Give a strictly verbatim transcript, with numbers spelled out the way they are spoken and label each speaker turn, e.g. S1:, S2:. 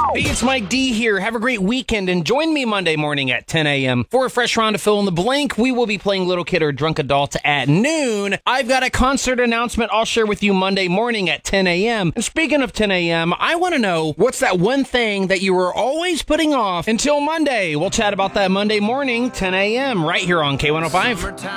S1: Hey, it's Mike D here. Have a great weekend and join me Monday morning at ten a.m. for a fresh round of Fill in the Blank. We will be playing Little Kid or Drunk Adult at noon. I've got a concert announcement I'll share with you Monday morning at ten a.m. And speaking of ten a.m., I want to know what's that one thing that you were always putting off until Monday. We'll chat about that Monday morning, ten a.m. right here on K one oh five.